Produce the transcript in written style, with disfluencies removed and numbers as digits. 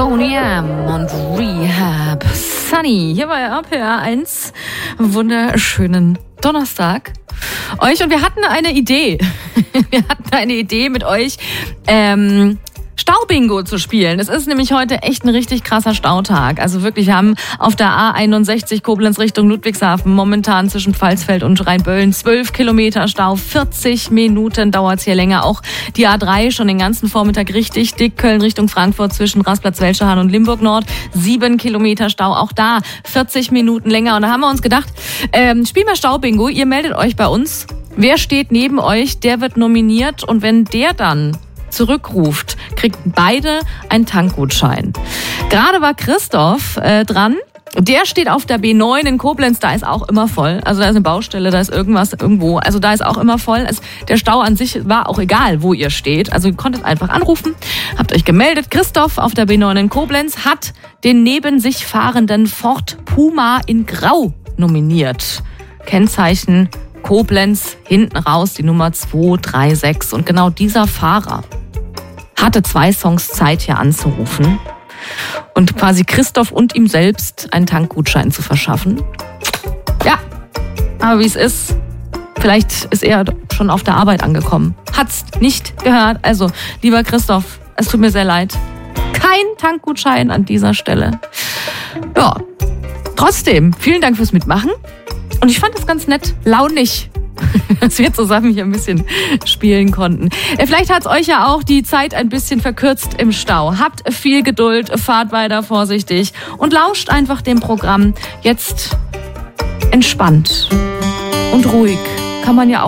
Boney M. und Rehab. Sunny, hier bei RPR 1. Wunderschönen Donnerstag. Und wir hatten eine Idee. Wir hatten eine Idee mit euch, Staubingo zu spielen. Es ist nämlich heute echt ein richtig krasser Stautag. Also wirklich, wir haben auf der A61 Koblenz Richtung Ludwigshafen momentan zwischen Pfalzfeld und Rheinböllen 12 Kilometer Stau. 40 Minuten dauert's hier länger. Auch die A3 schon den ganzen Vormittag richtig dick. Köln Richtung Frankfurt zwischen Rasplatz-Welschehahn und Limburg Nord. 7 Kilometer Stau. Auch da 40 Minuten länger. Und da haben wir uns gedacht, spielen wir Staubingo. Ihr meldet euch bei uns. Wer steht neben euch, der wird nominiert. Und wenn der dann zurückruft, kriegt beide einen Tankgutschein. Gerade war Christoph dran. Der steht auf der B9 in Koblenz, da ist auch immer voll. Also da ist eine Baustelle, da ist irgendwas irgendwo. Also da ist auch immer voll. Also der Stau an sich war auch egal, wo ihr steht. Also ihr konntet einfach anrufen, habt euch gemeldet. Christoph auf der B9 in Koblenz hat den neben sich fahrenden Ford Puma in Grau nominiert. Kennzeichen Koblenz, hinten raus die Nummer 236. Und genau dieser Fahrer hatte 2 Songs Zeit, hier anzurufen und quasi Christoph und ihm selbst einen Tankgutschein zu verschaffen. Ja, aber wie es ist, vielleicht ist er schon auf der Arbeit angekommen. Hat's nicht gehört. Also, lieber Christoph, es tut mir sehr leid. Kein Tankgutschein an dieser Stelle. Ja, trotzdem, vielen Dank fürs Mitmachen. Und ich fand es ganz nett, launig, dass wir zusammen hier ein bisschen spielen konnten. Vielleicht hat es euch ja auch die Zeit ein bisschen verkürzt im Stau. Habt viel Geduld, fahrt weiter vorsichtig und lauscht einfach dem Programm. Jetzt entspannt und ruhig kann man ja auch